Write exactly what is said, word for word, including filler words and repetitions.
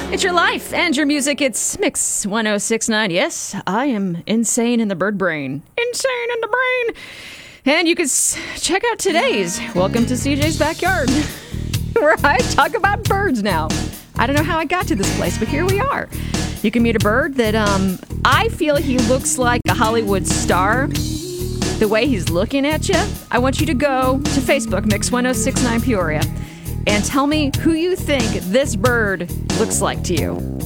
It's your life and your music. It's Mix ten sixty-nine. Yes, I am insane in the bird brain. Insane in the brain. And you can s- check out today's Welcome to C J's Backyard, where I talk about birds now. I don't know how I got to this place, but here we are. You can meet a bird that um, I feel he looks like a Hollywood star. The way he's looking at you, I want you to go to Facebook, Mix ten sixty-nine Peoria, and tell me who you think this bird looks like to you.